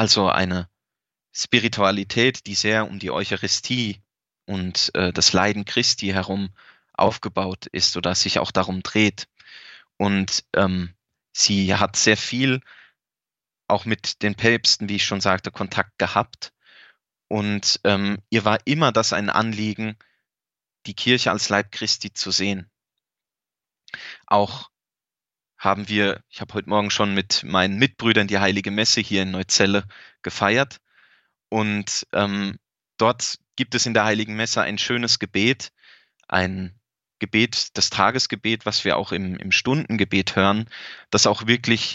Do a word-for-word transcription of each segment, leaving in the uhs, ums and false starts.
Also eine Spiritualität, die sehr um die Eucharistie und äh, das Leiden Christi herum aufgebaut ist oder sich auch darum dreht. Und ähm, sie hat sehr viel auch mit den Päpsten, wie ich schon sagte, Kontakt gehabt. Und ähm, ihr war immer das ein Anliegen, die Kirche als Leib Christi zu sehen. Auch haben wir, ich habe heute Morgen schon mit meinen Mitbrüdern die Heilige Messe hier in Neuzelle gefeiert. Und ähm, dort gibt es in der Heiligen Messe ein schönes Gebet, ein Gebet, das Tagesgebet, was wir auch im, im Stundengebet hören, das auch wirklich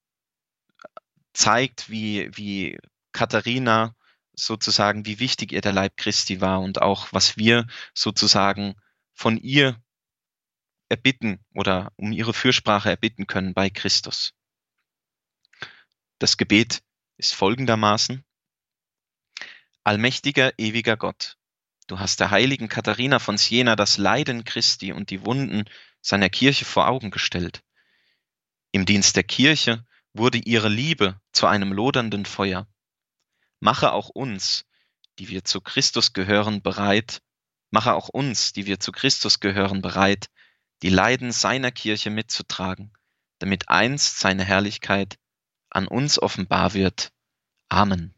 zeigt, wie, wie Katharina sozusagen, wie wichtig ihr der Leib Christi war und auch, was wir sozusagen von ihr erbitten oder um ihre Fürsprache erbitten können bei Christus. Das Gebet ist folgendermaßen: Allmächtiger, ewiger Gott, du hast der heiligen Katharina von Siena das Leiden Christi und die Wunden seiner Kirche vor Augen gestellt. Im Dienst der Kirche wurde ihre Liebe zu einem lodernden Feuer. Mache auch uns, die wir zu Christus gehören, bereit, mache auch uns, die wir zu Christus gehören, bereit, die Leiden seiner Kirche mitzutragen, damit einst seine Herrlichkeit an uns offenbar wird. Amen.